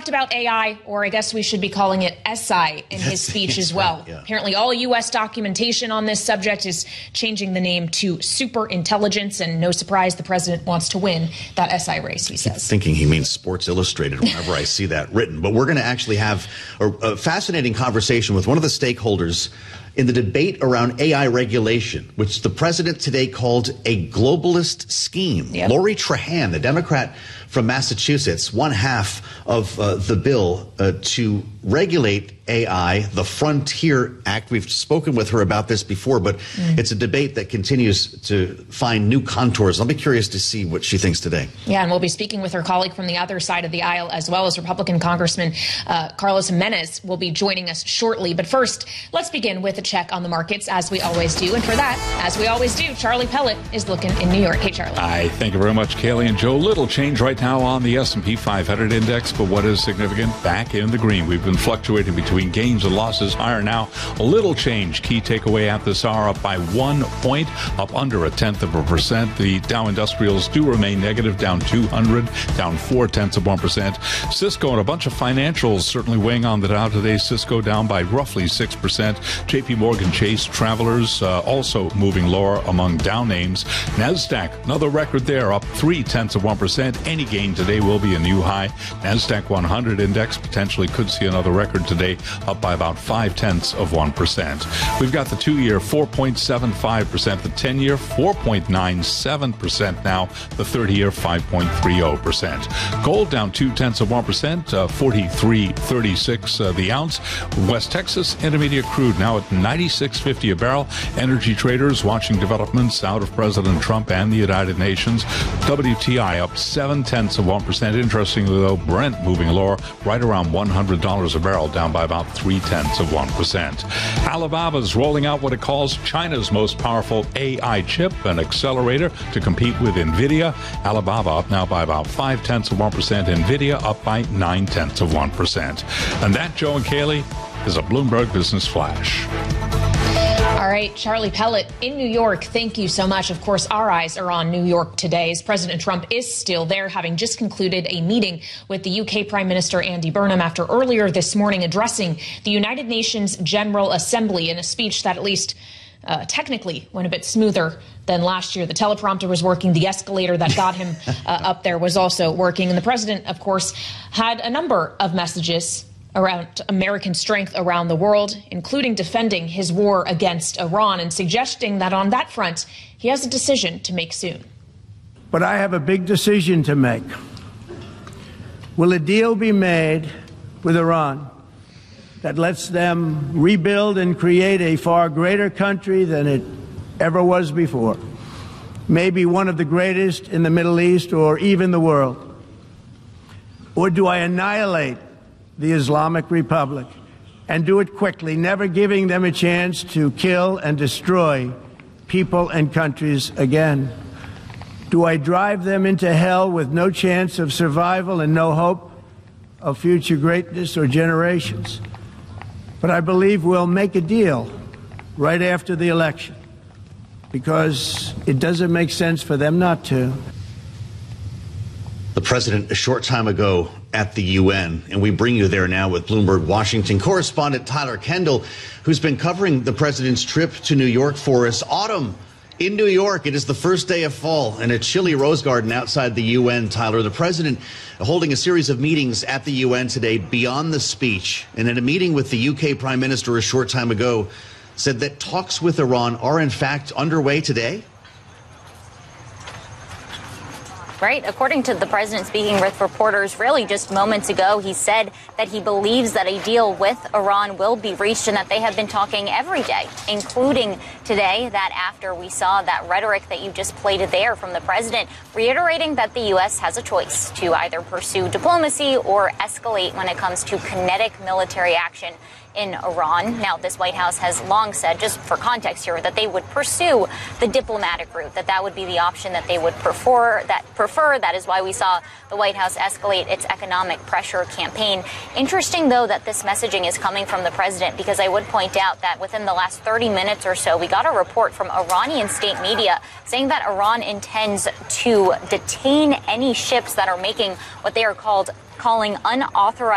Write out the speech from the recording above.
talked about AI, or I guess we should be calling it SI, in his speech as well. Right, yeah. Apparently all U.S. documentation on this subject is changing the name to super intelligence, and no surprise the president wants to win that SI race, he says. Thinking he means Sports Illustrated whenever I see that written. But we're going to actually have a fascinating conversation with one of the stakeholders in the debate around AI regulation, which the president today called a globalist scheme. Yep. Lori Trahan, the Democrat from Massachusetts, one half of the bill to regulate AI, the Frontier Act. We've spoken with her about this before, but it's a debate that continues to find new contours. I'll be curious to see what she thinks today. Yeah, and we'll be speaking with her colleague from the other side of the aisle, as well as Republican Congressman Carlos Jimenez will be joining us shortly. But first, let's begin with a check on the markets, as we always do. And for that, as we always do, Charlie Pellet is looking in New York. Hey, Charlie. Hi, thank you very much, Kaylee and Joe. Little change right now on the S&P 500 index, but what is significant? Back in the green. We've been fluctuating between gains and losses, higher now. A little change. Key takeaway at this hour, up by 1 point, up under 0.1%. The Dow Industrials do remain negative, down 200, down 0.4%. Cisco and a bunch of financials certainly weighing on the Dow today. Cisco down by roughly 6%. JP Morgan Chase, Travelers also moving lower among Dow names. NASDAQ, another record there, up 0.3%. Any gain today will be a new high. NASDAQ 100 index potentially could see another record today, up by about 0.5%. We've got the 2-year 4.75%, the 10-year 4.97% now, the 30-year 5.30%. Gold down 0.2%, 43.36 the ounce. West Texas Intermediate crude now at 96.50 a barrel. Energy traders watching developments out of President Trump and the United Nations. WTI up 0.7%. Interestingly, though, Brent moving lower, right around $100 a barrel, down by about 0.3%. Alibaba's rolling out what it calls China's most powerful AI chip, an accelerator to compete with NVIDIA. Alibaba up now by about 0.5%. NVIDIA up by 0.9%. And that, Joe and Kaylee, is a Bloomberg Business Flash. All right, Charlie Pellet in New York, thank you so much. Of course, our eyes are on New York today, as President Trump is still there, having just concluded a meeting with the UK Prime Minister Andy Burnham after earlier this morning addressing the United Nations General Assembly in a speech that at least technically went a bit smoother than last year. The teleprompter was working. The escalator that got him up there was also working. And the president, of course, had a number of messages around American strength around the world, including defending his war against Iran and suggesting that on that front, he has a decision to make soon. But I have a big decision to make. Will a deal be made with Iran that lets them rebuild and create a far greater country than it ever was before? Maybe one of the greatest in the Middle East or even the world? Or do I annihilate the Islamic Republic and do it quickly, never giving them a chance to kill and destroy people and countries again? Do I drive them into hell with no chance of survival and no hope of future greatness or generations? But I believe we'll make a deal right after the election, because it doesn't make sense for them not to. The president a short time ago at the UN, and we bring you there now with Bloomberg Washington correspondent Tyler Kendall, who's been covering the president's trip to New York for us. Autumn in New York. It is the first day of fall and a chilly rose garden outside the UN, Tyler. The president holding a series of meetings at the UN today beyond the speech, and in a meeting with the UK Prime Minister a short time ago, said that talks with Iran are in fact underway today. Right. According to the president speaking with reporters really just moments ago, he said that he believes that a deal with Iran will be reached and that they have been talking every day, including today, that after we saw that rhetoric that you just played there from the president, reiterating that the U.S. has a choice to either pursue diplomacy or escalate when it comes to kinetic military action in Iran. Now, this White House has long said, just for context here, that they would pursue the diplomatic route, that would be the option that they would prefer. That is why we saw the White House escalate its economic pressure campaign. Interesting, though, that this messaging is coming from the president, because I would point out that within the last 30 minutes or so, we got a report from Iranian state media saying that Iran intends to detain any ships that are making what they are calling unauthorized